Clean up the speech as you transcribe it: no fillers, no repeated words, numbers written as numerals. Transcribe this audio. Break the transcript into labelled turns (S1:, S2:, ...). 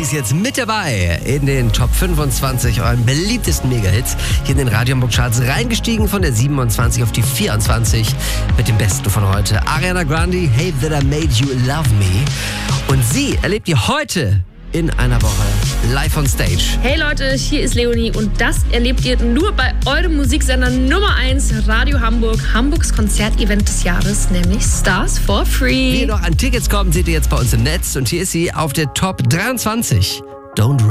S1: ist jetzt mit dabei in den Top 25 euren beliebtesten Mega-Hits. Hier in den Radio Hamburg Charts reingestiegen von der 27 auf die 24 mit dem Besten von heute. Ariana Grande, Hey That I Made You Love Me. Und sie erlebt ihr heute in einer Woche live on stage.
S2: Hey Leute, hier ist Leonie und das erlebt ihr nur bei eurem Musiksender Nummer 1 Radio Hamburg, Hamburgs Konzertevent des Jahres, nämlich Stars for Free.
S1: Wie ihr noch an Tickets kommt, seht ihr jetzt bei uns im Netz und hier ist sie auf der Top 23. Don't